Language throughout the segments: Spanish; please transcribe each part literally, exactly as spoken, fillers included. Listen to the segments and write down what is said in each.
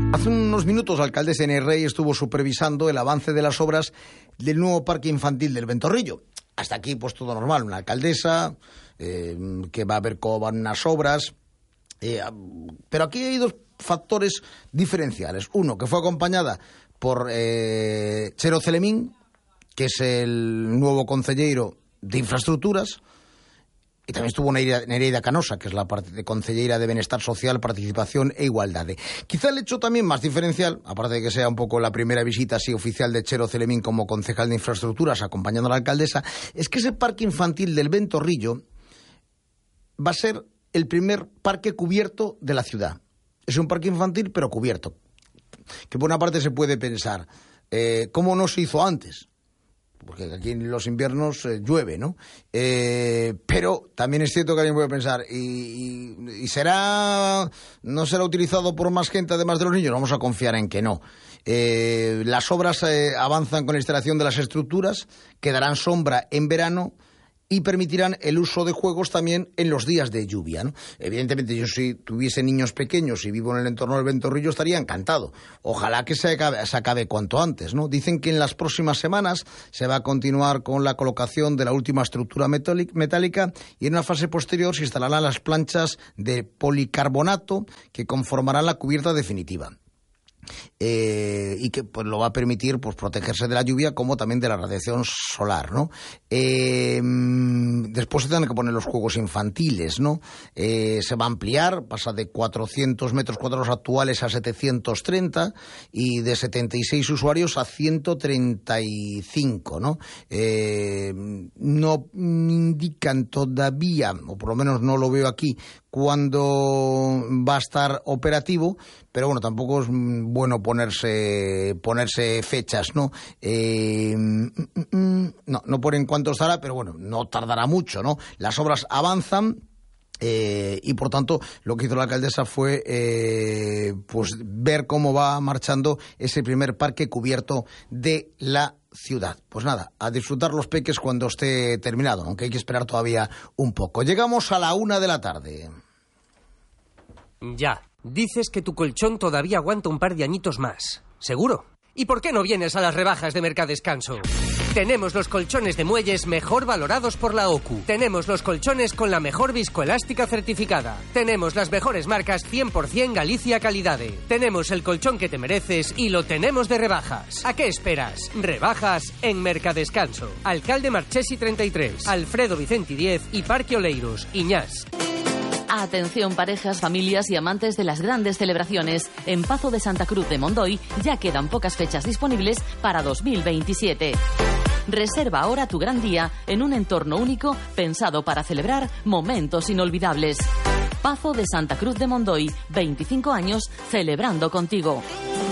Hace unos minutos, la alcaldesa Inés Rey estuvo supervisando el avance de las obras del nuevo parque infantil del Ventorrillo. Hasta aquí, pues todo normal. Una alcaldesa eh, que va a ver cómo van unas obras. Eh, pero aquí hay dos factores diferenciales. Uno, que fue acompañada por eh, Chero Celemín, que es el nuevo concelleiro de Infraestructuras. Y también estuvo Nereida Canosa, que es la concelleira de Benestar Social, Participación e Igualdade. Quizá el hecho también más diferencial, aparte de que sea un poco la primera visita así oficial de Chero Celemín como concejal de Infraestructuras acompañando a la alcaldesa, es que ese parque infantil del Ventorrillo va a ser el primer parque cubierto de la ciudad. Es un parque infantil pero cubierto. Que por una parte se puede pensar, eh, ¿cómo no se hizo antes? Porque aquí en los inviernos eh, llueve, ¿no? Eh, pero también es cierto que alguien puede pensar, ¿y, y, y será, no será utilizado por más gente además de los niños? Vamos a confiar en que no. Eh, las obras eh, avanzan con la instalación de las estructuras, que darán sombra en verano y permitirán el uso de juegos también en los días de lluvia, ¿no? Evidentemente, yo si tuviese niños pequeños y vivo en el entorno del Ventorrillo estaría encantado. Ojalá que se acabe, se acabe cuanto antes, ¿no? Dicen que en las próximas semanas se va a continuar con la colocación de la última estructura metálica y en una fase posterior se instalarán las planchas de policarbonato que conformarán la cubierta definitiva. Eh, y que pues lo va a permitir pues protegerse de la lluvia como también de la radiación solar, ¿no? Eh, después se tienen que poner los juegos infantiles, ¿no? Eh, se va a ampliar, pasa de cuatrocientos metros cuadrados actuales a setecientos treinta y de setenta y seis usuarios a ciento treinta y cinco, ¿no? Eh, no indican todavía, o por lo menos no lo veo aquí, cuándo va a estar operativo, pero bueno, tampoco es bueno ponerse ponerse fechas, ¿no? Eh, no, no ponen cuánto estará, pero bueno, no tardará mucho, ¿no? Las obras avanzan. Eh, y por tanto lo que hizo la alcaldesa fue eh, pues ver cómo va marchando ese primer parque cubierto de la ciudad. Pues nada, a disfrutar los peques cuando esté terminado, aunque hay que esperar todavía un poco. Llegamos a la una de la tarde. Ya, dices que tu colchón todavía aguanta un par de añitos más. ¿Seguro? ¿Y por qué no vienes a las rebajas de Mercadescanso? Tenemos los colchones de muelles mejor valorados por la O C U. Tenemos los colchones con la mejor viscoelástica certificada. Tenemos las mejores marcas cien por ciento Galicia Calidade. Tenemos el colchón que te mereces y lo tenemos de rebajas. ¿A qué esperas? Rebajas en Mercadescanso. Alcalde Marchesi treinta y tres, Alfredo Vicenti diez y Parque Oleiros, Iñás. Atención parejas, familias y amantes de las grandes celebraciones. En Pazo de Santa Cruz de Mondoy ya quedan pocas fechas disponibles para dos mil veintisiete. Reserva ahora tu gran día en un entorno único pensado para celebrar momentos inolvidables. Pazo de Santa Cruz de Mondoy, veinticinco años celebrando contigo.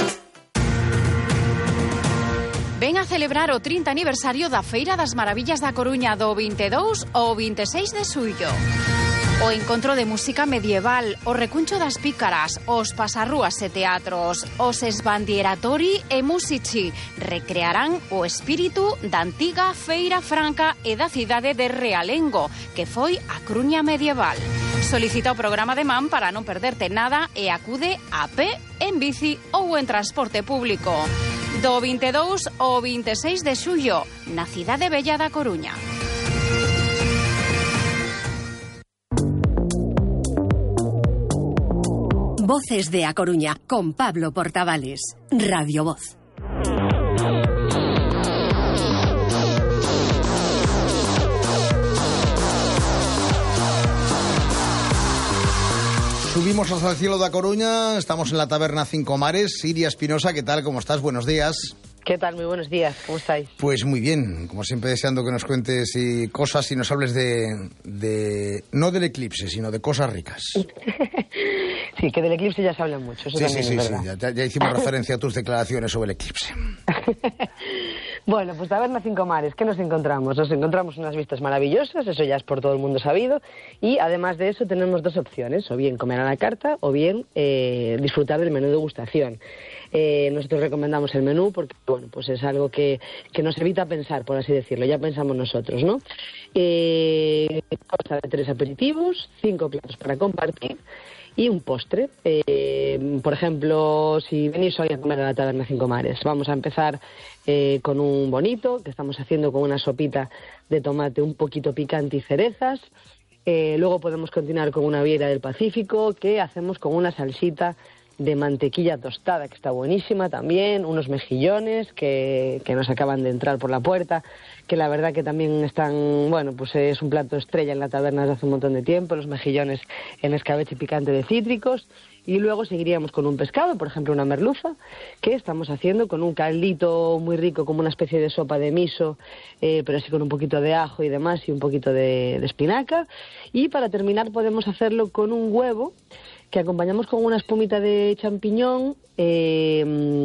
Ven a celebrar o trinta aniversario da Feira das Maravillas da Coruña do vinte e dous ao vinte e seis de xullo. O encontro de música medieval, o recuncho das pícaras, os pasarrúas e teatros, os esbandieratori e musici recrearán o espírito da antiga Feira Franca e da cidade de Realengo, que foi a Coruña medieval. Solicita o programa de man para non perderte nada e acude a pé, en bici ou en transporte público. Do vinte e dous ao vinte e seis de xullo, na cidade bella da Coruña. Voces de A Coruña, con Pablo Portavales. Radio Voz. Subimos hasta el cielo de A Coruña, estamos en la taberna Cinco Mares. Iria Espinosa, ¿qué tal? ¿Cómo estás? Buenos días. ¿Qué tal? Muy buenos días. ¿Cómo estáis? Pues muy bien, como siempre deseando que nos cuentes y cosas y nos hables de, de... no del eclipse, sino de cosas ricas. Sí, que del eclipse ya se habla mucho. Eso sí, también sí, es sí, verdad. sí, ya, ya hicimos referencia a tus declaraciones sobre el eclipse. Bueno, pues taberna Cinco Mares, ¿qué nos encontramos? Nos encontramos unas vistas maravillosas, eso ya es por todo el mundo sabido, y además de eso tenemos dos opciones, o bien comer a la carta o bien eh, disfrutar del menú de degustación. Eh, nosotros recomendamos el menú porque, bueno, pues es algo que, que nos evita pensar, por así decirlo, ya pensamos nosotros, ¿no? Eh, consta de tres aperitivos, cinco platos para compartir y un postre. Eh, por ejemplo, si venís hoy a comer a la Taberna Cinco Mares, vamos a empezar eh, con un bonito que estamos haciendo con una sopita de tomate un poquito picante y cerezas. Eh, luego podemos continuar con una viera del Pacífico que hacemos con una salsita de mantequilla tostada, que está buenísima también, unos mejillones que, que nos acaban de entrar por la puerta, que la verdad que también están, bueno, pues es un plato estrella en la taberna desde hace un montón de tiempo, los mejillones en escabeche picante de cítricos. Y luego seguiríamos con un pescado, por ejemplo una merluza, que estamos haciendo con un caldito muy rico, como una especie de sopa de miso, eh, pero así con un poquito de ajo y demás, y un poquito de, de espinaca. Y para terminar podemos hacerlo con un huevo, que acompañamos con una espumita de champiñón, eh,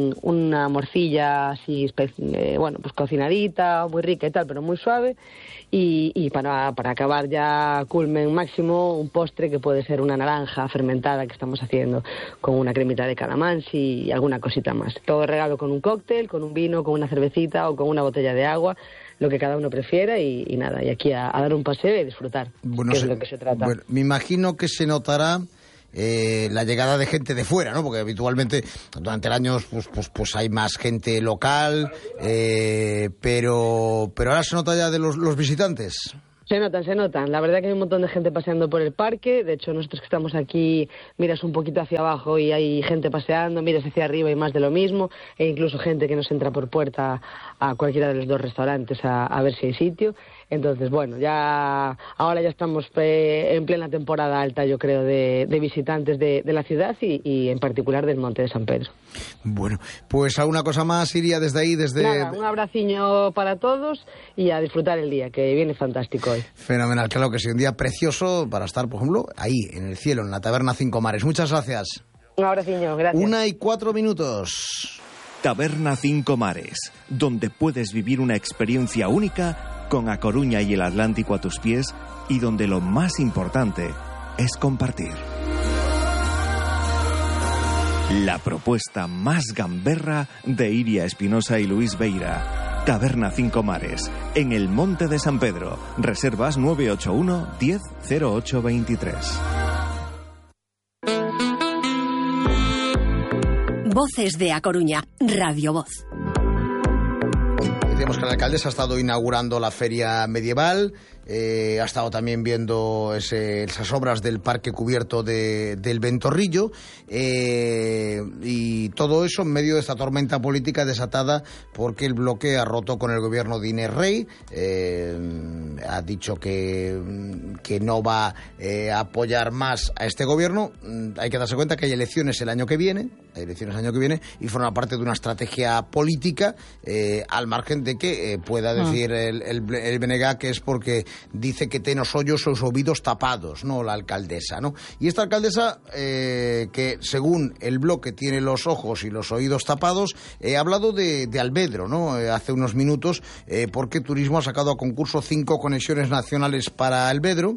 una morcilla así, eh, bueno, pues cocinadita, muy rica y tal, pero muy suave. Y, y para, para acabar ya culmen máximo, un postre que puede ser una naranja fermentada que estamos haciendo con una cremita de calamansi y alguna cosita más. Todo regalo con un cóctel, con un vino, con una cervecita o con una botella de agua, lo que cada uno prefiera y, y nada, y aquí a, a dar un paseo y disfrutar, bueno, que se, es lo que se trata. Bueno, me imagino que se notará Eh, la llegada de gente de fuera, ¿no? Porque habitualmente durante el año pues, pues, pues hay más gente local, eh, pero pero ahora se nota ya de los, los visitantes. Se notan, se notan. La verdad que hay un montón de gente paseando por el parque. De hecho, nosotros que estamos aquí, miras un poquito hacia abajo y hay gente paseando, miras hacia arriba y más de lo mismo. E incluso gente que nos entra por puerta a cualquiera de los dos restaurantes a, a ver si hay sitio. Entonces, bueno, ya ahora ya estamos eh, en plena temporada alta, yo creo, de, de visitantes de, de la ciudad y, y en particular del Monte de San Pedro. Bueno, pues alguna cosa más iría desde ahí, desde... Nada, un abraciño para todos y a disfrutar el día, que viene fantástico hoy. Fenomenal, claro que sí, un día precioso para estar, por ejemplo, ahí, en el cielo, en la Taberna Cinco Mares. Muchas gracias. Un abraciño, gracias. Una y cuatro minutos. Taberna Cinco Mares, donde puedes vivir una experiencia única con A Coruña y el Atlántico a tus pies y donde lo más importante es compartir. La propuesta más gamberra de Iria Espinosa y Luis Beira. Taberna Cinco Mares, en el Monte de San Pedro. Reservas nueve ocho uno, diez, cero ocho veintitrés. Voces de A Coruña, Radio Voz. Decíamos que la alcaldesa ha estado inaugurando la feria medieval, eh, ha estado también viendo ese, esas obras del parque cubierto de, del Ventorrillo, eh, y todo eso en medio de esta tormenta política desatada porque el bloque ha roto con el gobierno de Inés Rey, eh, ha dicho que, que no va eh, a apoyar más a este gobierno. Hay que darse cuenta que hay elecciones el año que viene, hay elecciones el año que viene y forma parte de una estrategia política, eh, al margen de que eh, pueda decir ah. el, el, el B N G que es porque dice que ten os ollos os oídos tapados, ¿no? La alcaldesa, ¿no? Y esta alcaldesa, eh, que según el bloque tiene los ojos y los oídos tapados, eh, ha hablado de, de Albedro, ¿no? Eh, hace unos minutos, eh, porque Turismo ha sacado a concurso cinco conexiones nacionales para Albedro.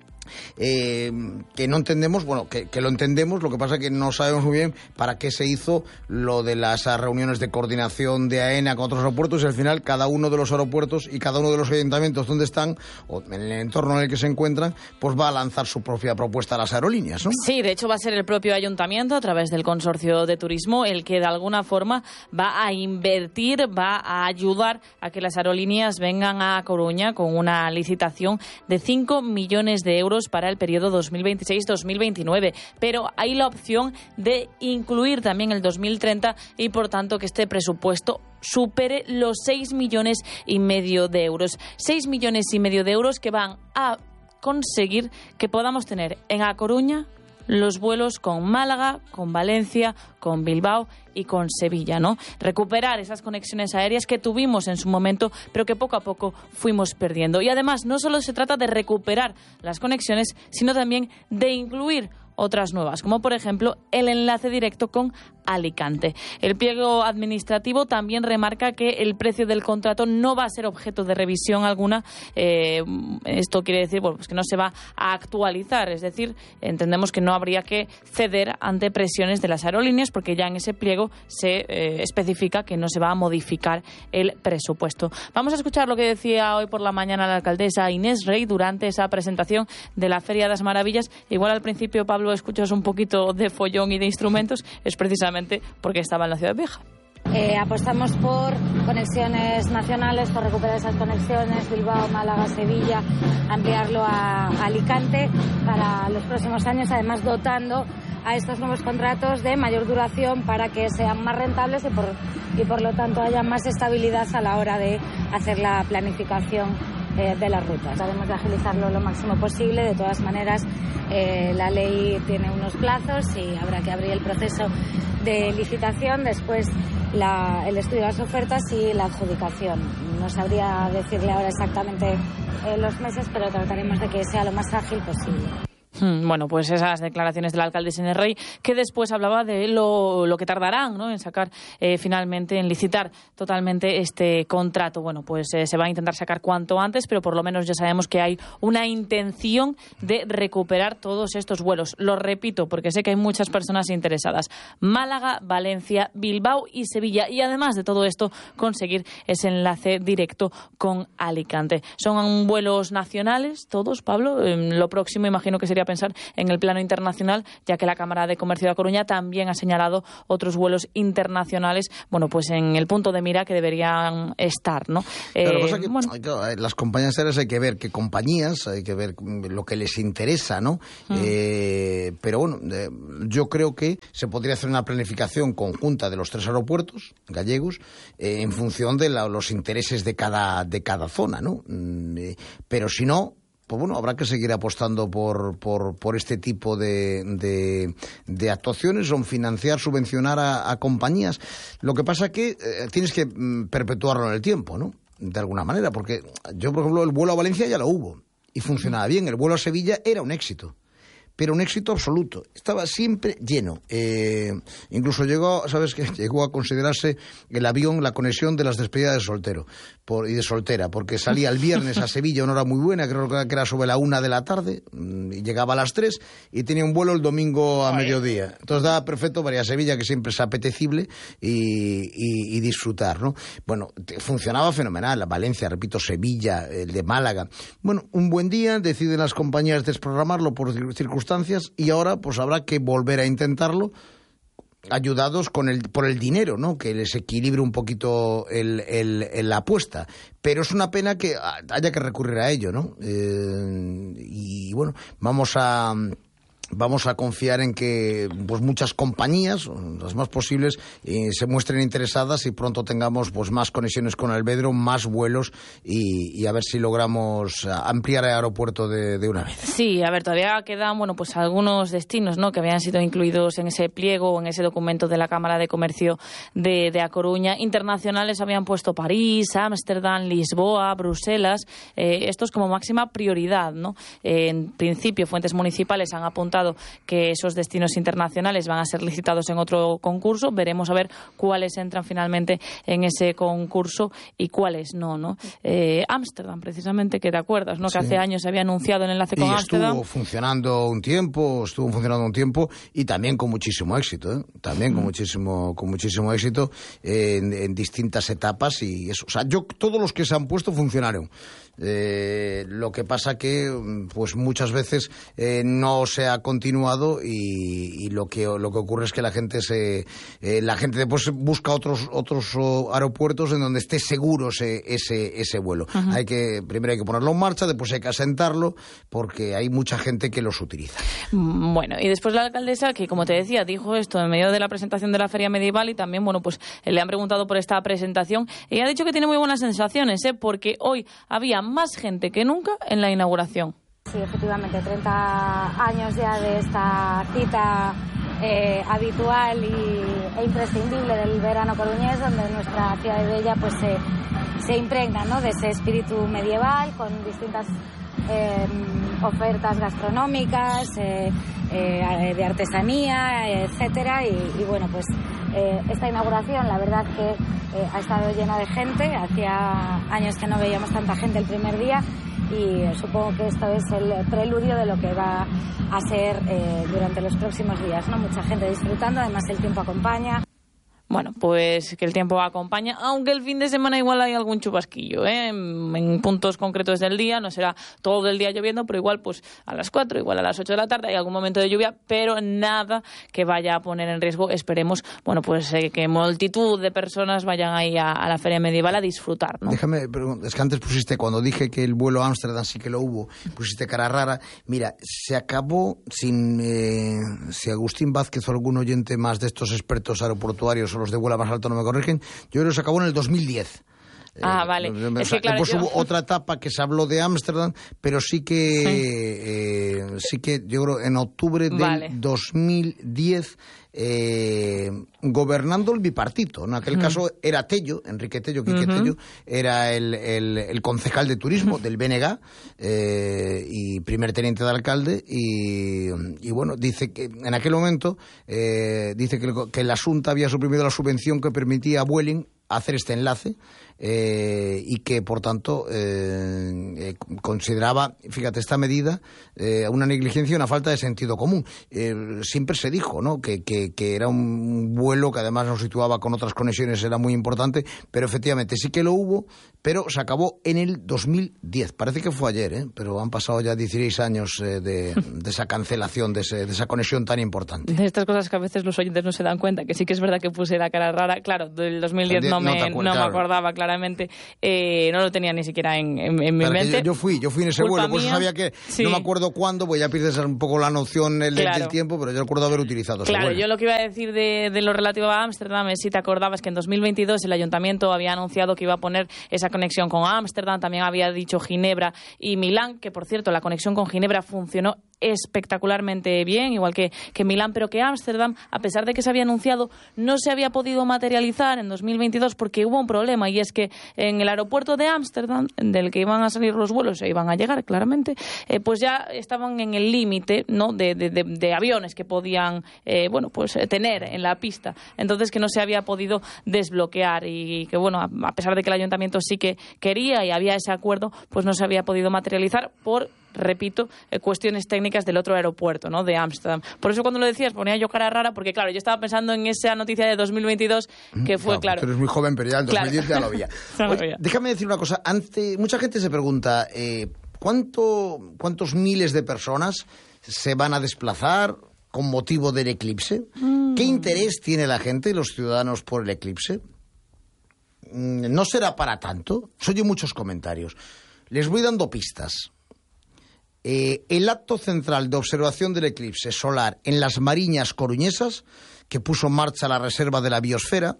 Eh, que no entendemos, bueno, que, que lo entendemos, lo que pasa es que no sabemos muy bien para qué se hizo lo de las reuniones de coordinación de AENA con otros aeropuertos y al final cada uno de los aeropuertos y cada uno de los ayuntamientos donde están o en el entorno en el que se encuentran, pues va a lanzar su propia propuesta a las aerolíneas, ¿no? Sí, de hecho va a ser el propio ayuntamiento a través del consorcio de turismo el que de alguna forma va a invertir, va a ayudar a que las aerolíneas vengan a Coruña con una licitación de cinco millones de euros para el periodo dos mil veintiséis dos mil veintinueve, pero hay la opción de incluir también el dos mil treinta y por tanto que este presupuesto supere los seis millones y medio de euros. seis millones y medio de euros que van a conseguir que podamos tener en A Coruña los vuelos con Málaga, con Valencia, con Bilbao y con Sevilla, ¿no? Recuperar esas conexiones aéreas que tuvimos en su momento, pero que poco a poco fuimos perdiendo. Y además, no solo se trata de recuperar las conexiones, sino también de incluir otras nuevas, como por ejemplo el enlace directo con Alicante. El pliego administrativo también remarca que el precio del contrato no va a ser objeto de revisión alguna. Eh, esto quiere decir, bueno, pues que no se va a actualizar, es decir, entendemos que no habría que ceder ante presiones de las aerolíneas porque ya en ese pliego se eh, especifica que no se va a modificar el presupuesto. Vamos a escuchar lo que decía hoy por la mañana la alcaldesa Inés Rey durante esa presentación de la Feria de las Maravillas. Igual al principio, Pablo, Pablo, escuchas un poquito de follón y de instrumentos, es precisamente porque estaba en la ciudad vieja. Eh, apostamos por conexiones nacionales, por recuperar esas conexiones, Bilbao, Málaga, Sevilla, ampliarlo a, a Alicante para los próximos años, además dotando a estos nuevos contratos de mayor duración para que sean más rentables y por, y por lo tanto haya más estabilidad a la hora de hacer la planificación eh, de las rutas. Debemos de agilizarlo lo máximo posible. De todas maneras, eh, la ley tiene unos plazos y habrá que abrir el proceso de licitación, después la, el estudio de las ofertas y la adjudicación. No sabría decirle ahora exactamente eh, los meses, pero trataremos de que sea lo más ágil posible. Bueno, pues esas declaraciones del alcalde Senerrey, que después hablaba de lo, lo que tardarán, ¿no?, en sacar eh, finalmente, en licitar totalmente este contrato. Bueno, pues eh, se va a intentar sacar cuanto antes, pero por lo menos ya sabemos que hay una intención de recuperar todos estos vuelos. Lo repito, porque sé que hay muchas personas interesadas. Málaga, Valencia, Bilbao y Sevilla. Y además de todo esto, conseguir ese enlace directo con Alicante. Son vuelos nacionales, todos, Pablo. Eh, lo próximo imagino que sería pensar en el plano internacional, ya que la Cámara de Comercio de A Coruña también ha señalado otros vuelos internacionales, bueno, pues en el punto de mira que deberían estar, ¿no? Pero eh, lo que pasa es que bueno. las compañías aéreas hay que ver qué compañías, hay que ver lo que les interesa, ¿no? Mm. Eh, pero bueno, eh, yo creo que se podría hacer una planificación conjunta de los tres aeropuertos gallegos eh, en función de la, los intereses de cada, de cada zona, ¿no? Mm, eh, pero si no, pues bueno, habrá que seguir apostando por, por, por este tipo de, de, de actuaciones, o financiar, subvencionar a, a compañías. Lo que pasa es que eh, tienes que mm, perpetuarlo en el tiempo, ¿no? De alguna manera, porque yo, por ejemplo, el vuelo a Valencia ya lo hubo y funcionaba bien. El vuelo a Sevilla era un éxito, pero un éxito absoluto. Estaba siempre lleno. Eh, incluso llegó, ¿sabes qué? Llegó a considerarse el avión la conexión de las despedidas de soltero por, y de soltera, porque salía el viernes a Sevilla a una hora muy buena, creo que era sobre la una de la tarde, y llegaba a las tres, y tenía un vuelo el domingo a mediodía. Entonces daba perfecto para ir a Sevilla, que siempre es apetecible, y, y, y disfrutar, ¿no? Bueno, funcionaba fenomenal. La Valencia, repito, Sevilla, el de Málaga. Bueno, un buen día deciden las compañías desprogramarlo por circunstancias, y ahora pues habrá que volver a intentarlo, ayudados con el, por el dinero, ¿no?, que les equilibre un poquito el, el, el, la apuesta. Pero es una pena que haya que recurrir a ello, ¿no? Eh, y bueno, vamos a... Vamos a confiar en que pues muchas compañías, las más posibles, eh, se muestren interesadas y pronto tengamos pues más conexiones con Albedro, más vuelos y, y a ver si logramos ampliar el aeropuerto de, de una vez. Sí, a ver, todavía quedan bueno pues algunos destinos, ¿no?, que habían sido incluidos en ese pliego o en ese documento de la Cámara de Comercio de, de A Coruña. Internacionales habían puesto París, Ámsterdam, Lisboa, Bruselas, eh, estos como máxima prioridad, ¿no? Eh, en principio, fuentes municipales han apuntado que esos destinos internacionales van a ser licitados en otro concurso. Veremos a ver cuáles entran finalmente en ese concurso y cuáles no, ¿no? Eh, Ámsterdam, precisamente, que te acuerdas, ¿no? Sí. Que hace años se había anunciado el enlace con Ámsterdam. Estuvo funcionando un tiempo, estuvo funcionando un tiempo y también con muchísimo éxito, ¿eh? También con mm. muchísimo, con muchísimo éxito eh, en, en distintas etapas y eso. O sea, yo todos los que se han puesto funcionaron. Eh, lo que pasa que pues muchas veces eh, no se ha continuado y, y lo que lo que ocurre es que la gente se eh, la gente después busca otros otros oh, aeropuertos en donde esté seguro ese ese, ese vuelo. Uh-huh. Hay que primero hay que ponerlo en marcha, después hay que asentarlo porque hay mucha gente que los utiliza. Bueno, y después la alcaldesa, que como te decía, dijo esto en medio de la presentación de la Feria Medieval y también, bueno, pues le han preguntado por esta presentación y ha dicho que tiene muy buenas sensaciones, ¿eh? Porque hoy había más gente que nunca en la inauguración. Sí, efectivamente, treinta años ya de esta cita eh, habitual y, e imprescindible del verano coruñés, donde nuestra ciudad de Bella pues se, se impregna, ¿no?, de ese espíritu medieval, con distintas eh, ofertas gastronómicas, eh, eh, de artesanía, etcétera, y, y bueno, pues eh, esta inauguración, la verdad que eh, ha estado llena de gente. Hacía años que no veíamos tanta gente el primer día y supongo que esto es el preludio de lo que va a ser eh, durante los próximos días, ¿no? Mucha gente disfrutando, además el tiempo acompaña. bueno, pues que el tiempo acompaña, aunque el fin de semana igual hay algún chubasquillo, ¿eh? En, en puntos concretos del día, no será todo el día lloviendo, pero igual pues a las cuatro, igual a las ocho de la tarde hay algún momento de lluvia, pero nada que vaya a poner en riesgo, esperemos, bueno, pues eh, que multitud de personas vayan ahí a, a la Feria Medieval a disfrutar, ¿no? Déjame, pero es que antes pusiste, cuando dije que el vuelo a Ámsterdam sí que lo hubo, pusiste cara rara. Mira, se acabó sin, eh, si Agustín Vázquez o algún oyente más de estos expertos aeroportuarios o los de vuelo más alto no me corrigen, yo creo que se acabó en el dos mil diez. Ah, eh, vale. O es sea, que, claro, después yo... hubo otra etapa que se habló de Ámsterdam, pero sí que, sí. Eh, sí que yo creo en octubre del vale. dos mil diez, eh, gobernando el bipartito. En aquel uh-huh. caso era Tello, Enrique Tello, Quique uh-huh. Tello, era el, el, el concejal de turismo uh-huh. del B N G eh, y primer teniente de alcalde, y, y bueno, dice que en aquel momento eh, dice que el, que el Asunta había suprimido la subvención que permitía a Vueling hacer este enlace, eh, y que por tanto eh, eh, consideraba, fíjate, esta medida eh, una negligencia y una falta de sentido común. Eh, siempre se dijo, ¿no?, que, que, que era un vuelo que además nos situaba con otras conexiones, era muy importante, pero efectivamente sí que lo hubo, pero se acabó en el dos mil diez. Parece que fue ayer, ¿eh? Pero han pasado ya dieciséis años eh, de, de esa cancelación, de, ese, de esa conexión tan importante. De estas cosas que a veces los oyentes no se dan cuenta, que sí que es verdad que puse la cara rara. Claro, del dos mil diez no, me, no, acuerdas, no claro. me acordaba claramente, eh, no lo tenía ni siquiera en, en, en mi mente. Yo, yo fui, yo fui en ese Culpa vuelo, por eso sabía que, sí. no me acuerdo cuándo, pues ya pierdes un poco la noción el, claro. del tiempo, pero yo recuerdo haber utilizado ese Claro, vuelo. Yo lo que iba a decir de, de lo relativo a Ámsterdam es, si te acordabas, que en dos mil veintidós el Ayuntamiento había anunciado que iba a poner esa conexión con Ámsterdam, también había dicho Ginebra y Milán, que por cierto la conexión con Ginebra funcionó espectacularmente bien, igual que, que Milán, pero que Ámsterdam, a pesar de que se había anunciado, no se había podido materializar en dos mil veintidós porque hubo un problema, y es que en el aeropuerto de Ámsterdam, del que iban a salir los vuelos e iban a llegar claramente, eh, pues ya estaban en el límite, ¿no?, de, de, de, de aviones que podían eh, bueno, pues tener en la pista, entonces que no se había podido desbloquear, y que bueno, a, a pesar de que el Ayuntamiento sí que quería y había ese acuerdo, pues no se había podido materializar por, repito, eh, cuestiones técnicas del otro aeropuerto, ¿no?, de Ámsterdam. Por eso cuando lo decías ponía yo cara rara, porque claro, yo estaba pensando en esa noticia de dos mil veintidós, que fue, no, claro... Tú eres muy joven, pero ya el dos mil diez claro. ya lo había. Oye, déjame decir una cosa. Ante, mucha gente se pregunta, eh, ¿cuánto, ¿cuántos miles de personas se van a desplazar con motivo del eclipse? Mm. ¿Qué interés tiene la gente y los ciudadanos por el eclipse? ¿No será para tanto? Oye muchos comentarios. Les voy dando pistas. Eh, el acto central de observación del eclipse solar en las Mariñas coruñesas, que puso en marcha la Reserva de la Biosfera,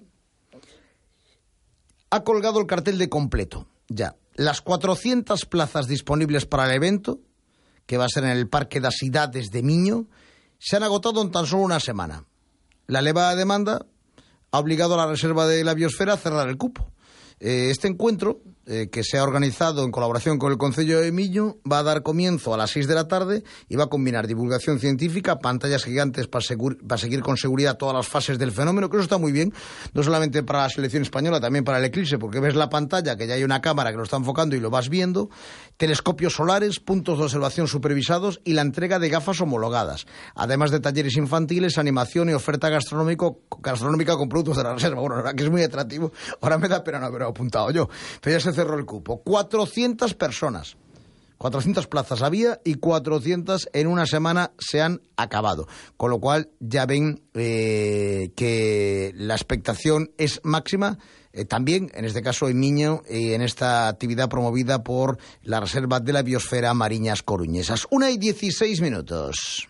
ha colgado el cartel de completo. Ya, las cuatrocientas plazas disponibles para el evento, que va a ser en el Parque das Cidades de Miño, se han agotado en tan solo una semana. La elevada demanda ha obligado a la Reserva de la Biosfera a cerrar el cupo. Eh, este encuentro, eh, que se ha organizado en colaboración con el Concello de Miño, va a dar comienzo a las seis de la tarde y va a combinar divulgación científica, pantallas gigantes para, segur, para seguir con seguridad todas las fases del fenómeno, que eso está muy bien, no solamente para la selección española, también para el eclipse, porque ves la pantalla, que ya hay una cámara que lo está enfocando y lo vas viendo, telescopios solares, puntos de observación supervisados y la entrega de gafas homologadas, además de talleres infantiles, animación y oferta gastronómico, gastronómica con productos de la reserva. Bueno, la verdad que es muy atractivo, ahora me da pena no haberlo apuntado yo, pero ya se cerró el cupo. cuatrocientas personas, cuatrocientas plazas había y cuatrocientas en una semana se han acabado, con lo cual ya ven eh, que la expectación es máxima, eh, también en este caso en Miño, eh, en esta actividad promovida por la Reserva de la Biosfera Mariñas Coruñesas. Una y dieciséis minutos.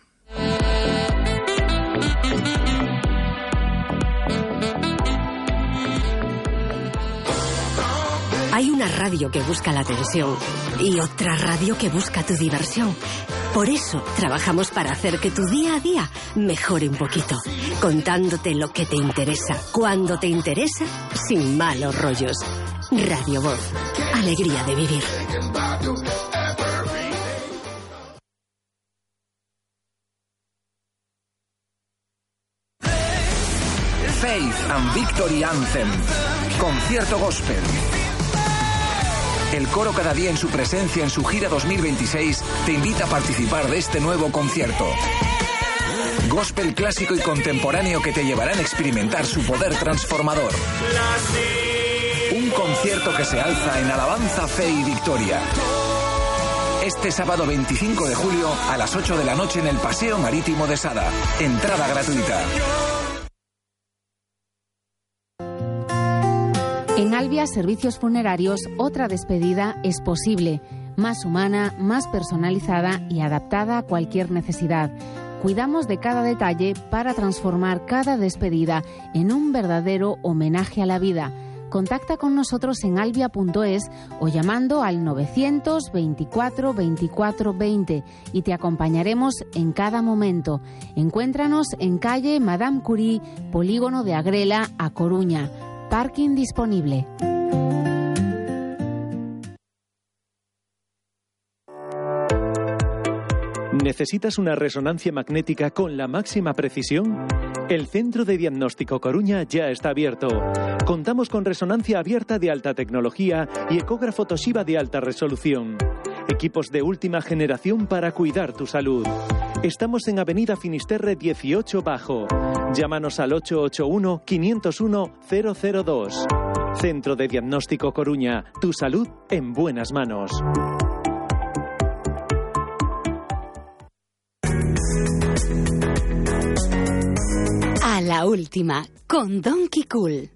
Hay una radio que busca la atención y otra radio que busca tu diversión. Por eso trabajamos para hacer que tu día a día mejore un poquito, contándote lo que te interesa, cuando te interesa, sin malos rollos. Radio Voz, alegría de vivir. Faith and Victory Anthem, concierto gospel. El coro Cada Día, en su presencia en su gira dos mil veintiséis, te invita a participar de este nuevo concierto. gospel clásico y contemporáneo que te llevarán a experimentar su poder transformador. Un concierto que se alza en alabanza, fe y victoria. Este sábado veinticinco de julio a las ocho de la noche en el Paseo Marítimo de Sada. Entrada gratuita. En Albia Servicios Funerarios, otra despedida es posible. Más humana, más personalizada y adaptada a cualquier necesidad. Cuidamos de cada detalle para transformar cada despedida en un verdadero homenaje a la vida. Contacta con nosotros en albia punto es o llamando al novecientos veinticuatro veinticuatro veinte y te acompañaremos en cada momento. Encuéntranos en calle Madame Curie, Polígono de Agrela, A Coruña. Parking disponible. ¿Necesitas una resonancia magnética con la máxima precisión? El Centro de Diagnóstico Coruña ya está abierto. Contamos con resonancia abierta de alta tecnología y ecógrafo Toshiba de alta resolución. Equipos de última generación para cuidar tu salud. Estamos en Avenida Finisterre dieciocho Bajo. Llámanos al ocho ocho uno, cinco cero uno, cero cero dos. Centro de Diagnóstico Coruña. Tu salud en buenas manos. A la última, con Donkey Cool.